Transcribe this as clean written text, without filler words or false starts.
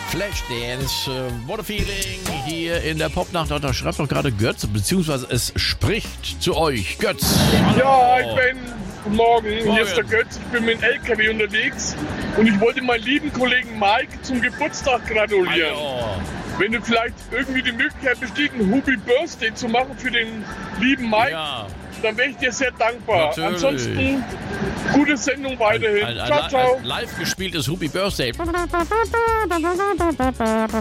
Flashdance, what a feeling hier in der Popnacht. Da schreibt doch gerade Götz, beziehungsweise es spricht zu euch. Götz. Ja, ich bin guten Morgen. Hier ist der Götz. Ich bin mit dem LKW unterwegs und ich wollte meinen lieben Kollegen Mike zum Geburtstag gratulieren. Hallo. Wenn du vielleicht irgendwie die Möglichkeit besteht, ein Happy Birthday zu machen für den lieben Mike, dann wäre ich dir sehr dankbar. Natürlich. Ansonsten, gute Sendung weiterhin. Ciao, ciao. Live gespieltes Happy Birthday.